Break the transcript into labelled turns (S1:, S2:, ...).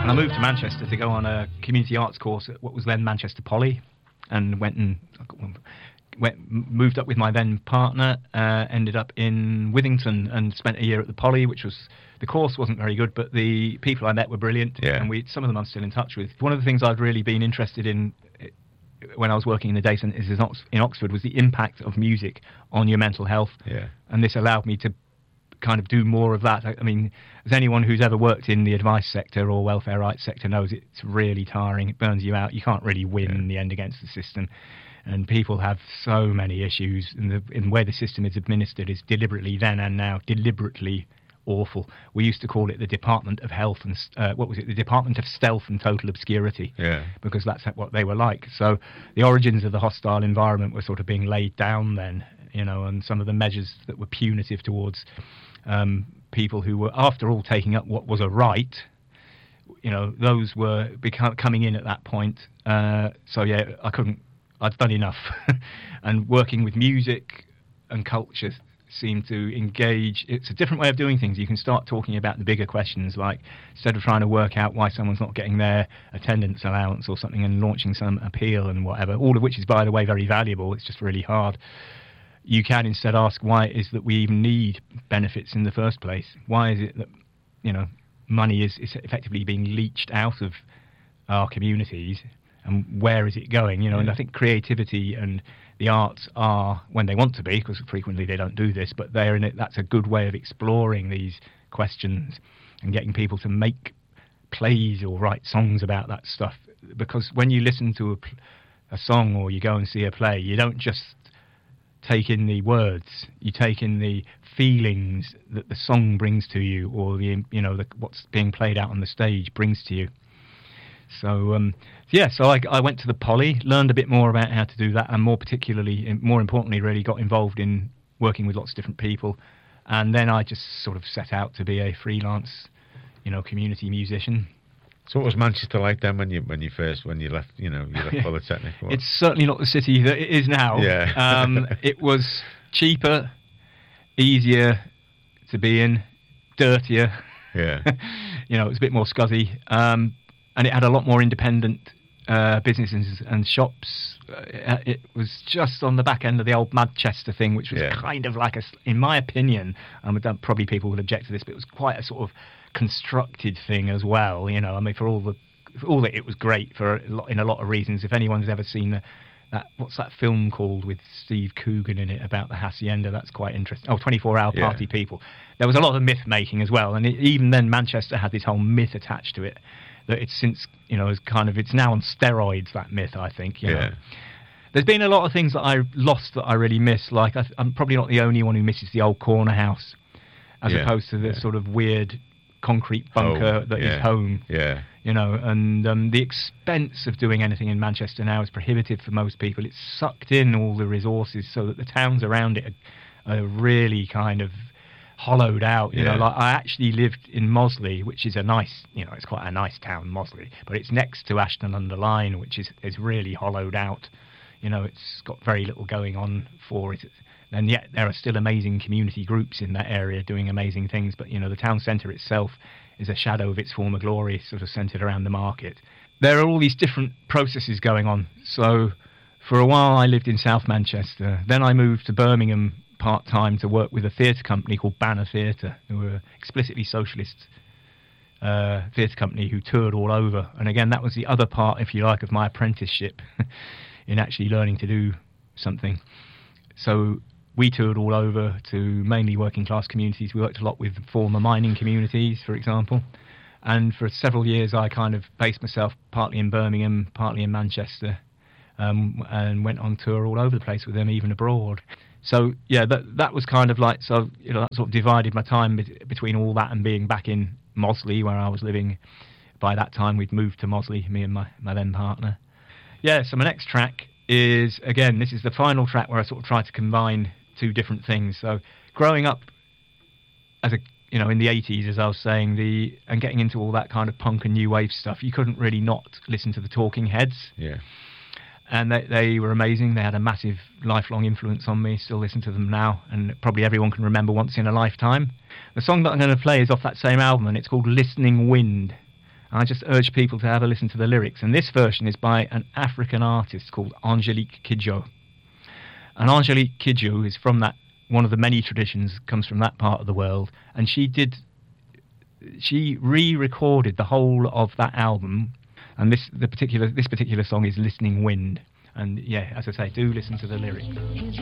S1: And I moved to Manchester to go on a community arts course at what was then Manchester Poly, and moved up with my then partner, ended up in Withington and spent a year at the Poly, which was, the course wasn't very good, but the people I met were brilliant, and some of them I'm still in touch with. One of the things I'd really been interested in when I was working in the day centres in Oxford was the impact of music on your mental health, and this allowed me to kind of do more of that. I mean, as anyone who's ever worked in the advice sector or welfare rights sector knows, it's really tiring, it burns you out, you can't really win in the end against the system. And people have so many issues, and the way the system is administered is deliberately then and now deliberately awful. We used to call it the Department of Health and the Department of Stealth and Total Obscurity, because that's what they were like. So the origins of the hostile environment were sort of being laid down then, and some of the measures that were punitive towards people who were, after all, taking up what was a right. Those were coming in at that point. I'd done enough. And working with music and culture seemed to engage. It's a different way of doing things. You can start talking about the bigger questions, like instead of trying to work out why someone's not getting their attendance allowance or something and launching some appeal and whatever, all of which is, by the way, very valuable. It's just really hard. You can instead ask why it is that we even need benefits in the first place. Why is it that, money is effectively being leached out of our communities? And where is it going? And I think creativity and the arts are, when they want to be, because frequently they don't do this, but they're in it. That's a good way of exploring these questions and getting people to make plays or write songs about that stuff. Because when you listen to a song or you go and see a play, you don't just take in the words, you take in the feelings that the song brings to you, or what's being played out on the stage brings to you. So I went to the Poly, learned a bit more about how to do that, and more importantly, really got involved in working with lots of different people. And then I just sort of set out to be a freelance, community musician.
S2: So what was Manchester like then when you left, you left Polytechnic?
S1: It's certainly not the city that it is now. It was cheaper, easier to be in, dirtier. It was a bit more scuzzy. And it had a lot more independent businesses and shops. It was just on the back end of the old Manchester thing, which was kind of like in my opinion, probably people would object to this, but it was quite a sort of constructed thing as well. I mean, for all that it was great in a lot of reasons. If anyone's ever seen what's that film called with Steve Coogan in it about the hacienda? That's quite interesting. 24-Hour Party People. There was a lot of myth making as well, and even then Manchester had this whole myth attached to it. That it's since, it's now on steroids, that myth, I think. There's been a lot of things that I lost that I really miss. Like, I'm probably not the only one who misses the old corner house, as opposed to the sort of weird concrete bunker that is home. And the expense of doing anything in Manchester now is prohibitive for most people. It's sucked in all the resources so that the towns around it are really kind of hollowed out. Like I actually lived in Mosley, which is a nice, it's quite a nice town, Mosley, but it's next to Ashton-under-Lyne, which is really hollowed out. It's got very little going on for it, and yet there are still amazing community groups in that area doing amazing things. But the town centre itself is a shadow of its former glory, sort of centred around the market. There are all these different processes going on. So for a while I lived in South Manchester, then I moved to Birmingham part-time to work with a theatre company called Banner Theatre, who were explicitly socialist theatre company who toured all over. And again, that was the other part, if you like, of my apprenticeship in actually learning to do something. So we toured all over to mainly working class communities. We worked a lot with former mining communities, for example. And for several years I kind of based myself partly in Birmingham, partly in Manchester, and went on tour all over the place with them, even abroad. So that was kind of like, that sort of divided my time between all that and being back in Mosley, where I was living. By that time we'd moved to Mosley, me and my then partner. So my next track is, again, this is the final track where I sort of try to combine two different things. So growing up as in the 80s, as I was saying, and getting into all that kind of punk and new wave stuff, you couldn't really not listen to the Talking Heads. And they were amazing. They had a massive lifelong influence on me. Still listen to them now, and probably everyone can remember Once in a Lifetime. The song that I'm going to play is off that same album, and it's called Listening Wind. I just urge people to have a listen to the lyrics. And this version is by an African artist called Angelique Kidjo. And Angelique Kidjo is from that, one of the many traditions, comes from that part of the world. And she re-recorded the whole of that album. And this particular song is Listening Wind. And yeah, as I say, do listen to the lyrics.